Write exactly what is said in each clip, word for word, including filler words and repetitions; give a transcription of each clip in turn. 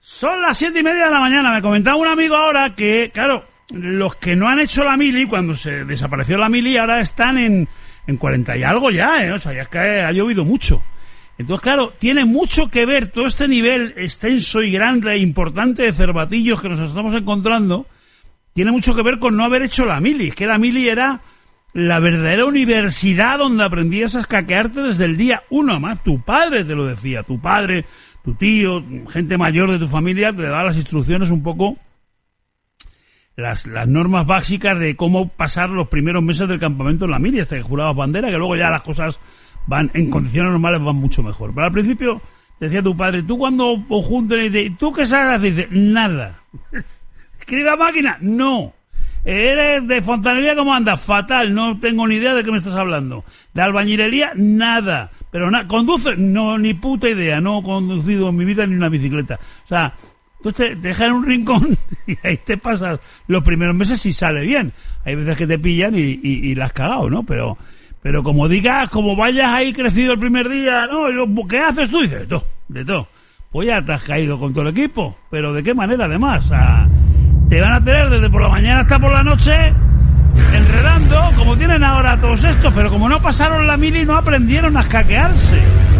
Son las siete y media de la mañana. Me comentaba un amigo ahora que, claro, los que no han hecho la mili, cuando se desapareció la mili, ahora están en, en cuarenta y algo ya, ¿eh? O sea, ya es que ha llovido mucho. Entonces, claro, tiene mucho que ver todo este nivel extenso y grande e importante de cervatillos que nos estamos encontrando, tiene mucho que ver con no haber hecho la mili. Es que la mili era la verdadera universidad donde aprendías a escaquearte desde el día uno. Más tu padre te lo decía, tu padre, tu tío, gente mayor de tu familia te daba las instrucciones un poco, las, las normas básicas de cómo pasar los primeros meses del campamento en la mili, hasta que jurabas bandera, que luego ya las cosas van en condiciones normales, van mucho mejor. Pero al principio te decía tu padre, tú cuando os junten y dices, ¿tú qué sabes hacer? Dices, nada. ¿Escribe máquina? No. ¿Eres de fontanería? ¿Cómo andas? Fatal, no tengo ni idea de qué me estás hablando. ¿De albañilería? Nada. Pero nada. ¿Conduce? No, ni puta idea. No he conducido en mi vida ni una bicicleta. O sea, tú te, te dejas en un rincón y ahí te pasas los primeros meses y sale bien. Hay veces que te pillan y, y, y la has cagado, ¿no? Pero... Pero como digas, como vayas ahí crecido el primer día, no, ¿qué haces tú? Dices, de todo, de todo. Pues ya te has caído con todo el equipo. Pero ¿de qué manera, además? O sea, te van a tener desde por la mañana hasta por la noche enredando, como tienen ahora todos estos. Pero como no pasaron la mili, no aprendieron a escaquearse.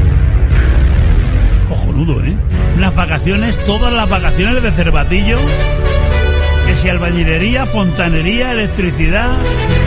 Cojonudo, ¿eh? Unas vacaciones, todas las vacaciones de cervatillo. Que si albañilería, fontanería, electricidad...